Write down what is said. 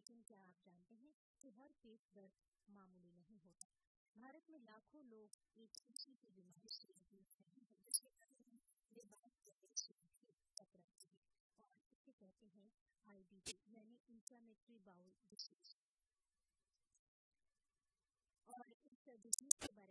लेकिन क्या आप जानते हैं कि हर पेट दर्द मामूली नहीं होता। भारत में लाखों लोग एक किसी की बीमारी से ग्रसित हैं, जिसके कारण ये बात करने से भी टकराती है और इसे कहते हैं IBD यानी इंफ्लेमेटरी बाउल डिसीज। और इस डिसीज के